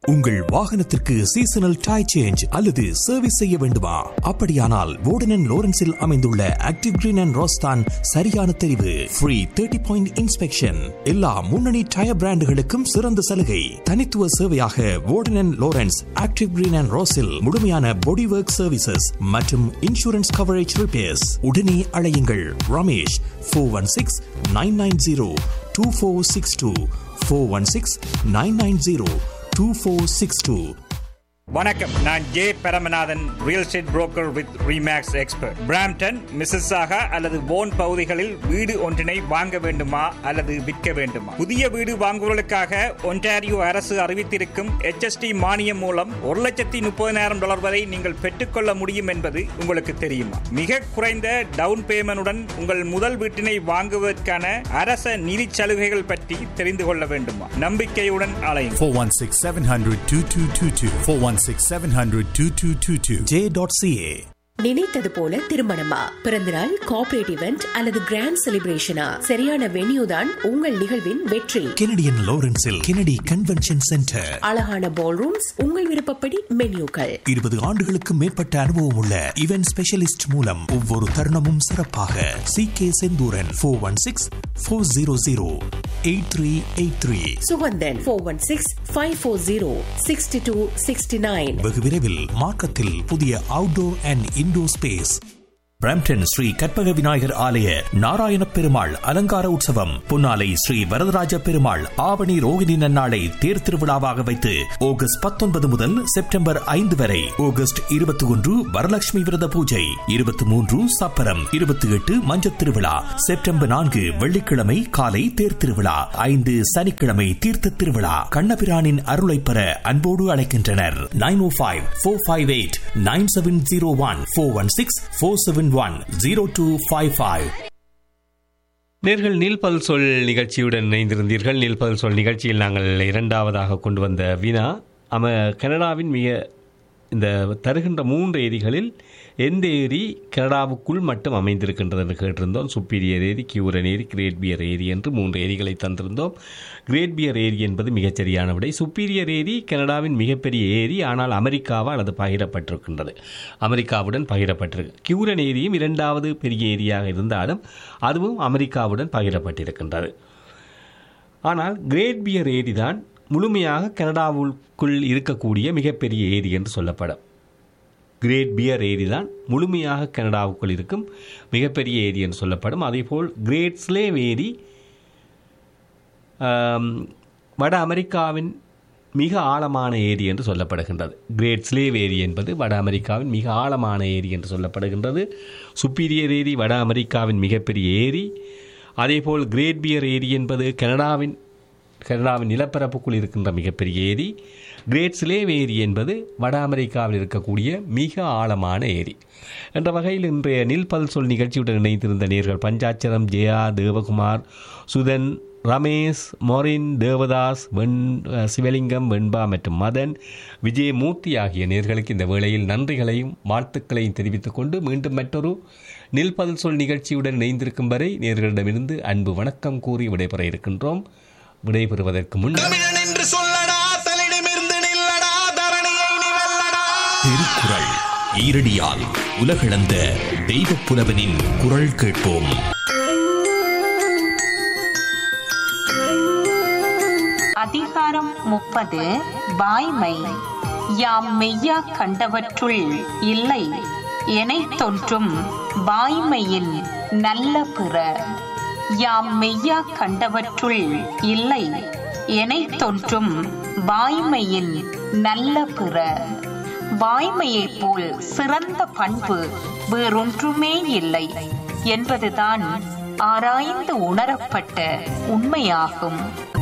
உங்கள் வாகனத்திற்கு seasonal tyre change அல்லது சர்வீஸ் செய்ய வேண்டுமா? அப்படியானால் வோர்டன் அண்ட் லோரன்ஸில் அமைந்துள்ள ஆக்டிவ் கிரீன் அண்ட் ரோஸ் தான் சரியான தெரிவு. ஃப்ரீ 30 பாயிண்ட் இன்ஸ்பெக்ஷன், எல்லா முன்னணி டயர் பிராண்டுகளுக்கும் சிறந்த சலுகை. தனித்துவ சேவையாக வோர்டன் and Lawrence active green and ரோஸில் முழுமையான பாடி ஒர்க் சர்வீசஸ் மற்றும் இன்சூரன்ஸ் கவரேஜ் ரிப்பேர்ஸ். உடனே அழையுங்கள் ரமேஷ் 416-990-2462 416-990-2462. வணக்கம், நான் J Paramanathan, real estate broker with remakes expert. Brampton, Mississauga அல்லது போன் பகுதிகளில் வீடு ஒன்றினை வாங்க வேண்டுமா அல்லது விற்க வேண்டுமா? புதிய வீடு வாங்குவதற்காக ஒன்டாரியோ அரசு அறிவித்திருக்கும் HST மானியம் மூலம் $130,000 வரை நீங்கள் பெற்றுக்கொள்ள முடியும் என்பது உங்களுக்கு தெரியுமா? மிக குறைந்த டவுன் பேமெண்டுடன் உங்கள் முதல் வீட்டினை வாங்குவதற்கான அரச நிதி சலுகைகள் பற்றி தெரிந்து கொள்ள வேண்டுமா? நம்பிக்கையுடன் அலையுங்கள். 416-700-2222 416-700-2222 J.ca. நினைத்தது போல திருமணமா, பிறந்தநாள், கார்ப்பரேட் இவெண்ட் அல்லது கிராண்ட் செலிப்ரேஷனா? சரியான வென்யூ தான் உங்கள் நிகழ்வின் வெற்றி. Canadian லாரன்ஸில் Kennedy convention centre. அழகான பால் ரூம்ஸ், உங்கள் விருப்பப்படி மென்யூக்கள். 20 ஆண்டுகளுக்கு மேற்பட்ட அனுபவம் உள்ள இவென்ட் ஸ்பெஷலிஸ்ட் மூலம் ஒவ்வொரு தருணமும் சிறப்பாக. CK செந்தூரன் 416-400-8383. சுகந்தன் 416-540-6269. வெகு விரைவில் மார்க்கத்தில் புதிய outdoor and indoor space. Brampton Sri Karpaga Vinayagar ஆலய நாராயண பெருமாள் அலங்கார உற்சவம் பொன்னாலை ஸ்ரீ வரதராஜ பெருமாள் ஆவணி ரோகிணி நன்னாளை தேர் திருவிழாவாக வைத்து ஆகஸ்ட் 19 முதல் செப்டம்பர் 5 வரை. ஆகஸ்ட் 21 வரலட்சுமி விரத பூஜை, 23 சப்பரம், 28 மஞ்சத் திருவிழா, செப்டம்பர் 4 வெள்ளிக்கிழமை காலை தேர் திருவிழா, 5 சனிக்கிழமை தீர்த்த திருவிழா. கண்ணபிரானின் அருளை பெற அன்போடு அழைக்கின்றனர். 905-458-9701 416-471-0255. நேர்கள் நீல்பல் சொல் நிகழ்ச்சியுடன் இணைந்திருந்தீர்கள். நீல்பல் சொல் நிகழ்ச்சியில் நாங்கள் இரண்டாவதாக கொண்டு வந்த வினா, கனடாவின் மிக இந்த தருகின்ற 3 ஏரிகளில் எந்த ஏரி கனடாவுக்குள் மட்டும் அமைந்திருக்கின்றது என்று கேட்டிருந்தோம். சுப்பீரியர் ஏரி, கியூரன் ஏரி, கிரேட் பியர் ஏரி என்று 3 ஏரிகளை தந்திருந்தோம். கிரேட் பியர் ஏரி என்பது மிகச்சரியான விடை. சுப்பீரியர் ஏரி கனடாவின் மிகப்பெரிய ஏரி, ஆனால் அமெரிக்காவால் அது பகிரப்பட்டிருக்கின்றது, அமெரிக்காவுடன் பகிரப்பட்டிருக்கு. கியூரன் ஏரியும் 2வது பெரிய ஏரியாக இருந்தாலும் அதுவும் அமெரிக்காவுடன் பகிரப்பட்டிருக்கின்றது. ஆனால் கிரேட் பியர் ஏரி தான் முழுமையாக கனடாவுக்குள் இருக்கக்கூடிய மிகப்பெரிய ஏரி என்று சொல்லப்படும். கிரேட் பியர் ஏரி தான் முழுமையாக கனடாவுக்குள் இருக்கும் மிகப்பெரிய ஏரி என்று சொல்லப்படும். அதேபோல் கிரேட் ஸ்லேவ் ஏரி வட அமெரிக்காவின் மிக ஆழமான ஏரி என்று சொல்லப்படுகின்றது. கிரேட் ஸ்லேவ் ஏரி என்பது வட அமெரிக்காவின் மிக ஆழமான ஏரி என்று சொல்லப்படுகின்றது. சுப்பீரியர் ஏரி வட அமெரிக்காவின் மிகப்பெரிய ஏரி. அதேபோல் கிரேட் பியர் ஏரி என்பது கனடாவின் நிலப்பரப்புக்குள் இருக்கின்ற மிகப்பெரிய ஏரி. கிரேட் ஸ்லேவ் ஏரி என்பது வட அமெரிக்காவில் இருக்கக்கூடிய மிக ஆழமான ஏரி என்ற வகையில் இன்றைய நீல்பல் சொல் நிகழ்ச்சியுடன் இணைந்திருந்த நேர்கள் பஞ்சாட்சரம், ஜெயா, தேவகுமார், சுதன், ரமேஷ், மொரின், தேவதாஸ், சிவலிங்கம், வெண்பா மற்றும் மதன், விஜயமூர்த்தி ஆகிய நேர்களுக்கு இந்த வேளையில் நன்றிகளையும் வாழ்த்துக்களையும் தெரிவித்துக் கொண்டு மீண்டும் மற்றொரு நீல்பல் சொல் நிகழ்ச்சியுடன் இணைந்திருக்கும் வரை நேர்களிடமிருந்து அன்பு வணக்கம் கூறி விடைபெற இருக்கின்றோம். விடைபெறுவதற்கு முன் திருக்குறள் ஈரடியால் உலகளந்த தெய்வப் புலவனின் குரல் கேட்போம். அதிகாரம் 30 வாய்மை. யாம் மெய்யா கண்டவற்றுள் இல்லை எனைத் தோன்றும் வாய்மையின் நல்ல பிற. யாம் மெய்யா கண்டவற்றுள் இல்லை எனைத் தோன்றும் வாய்மையின் நல்ல பிற. வாய்மையைப் போல் சிறந்த பண்பு வேறொன்றுமே இல்லை என்பதுதான் ஆராய்ந்து உணரப்பட்ட உண்மையாகும்.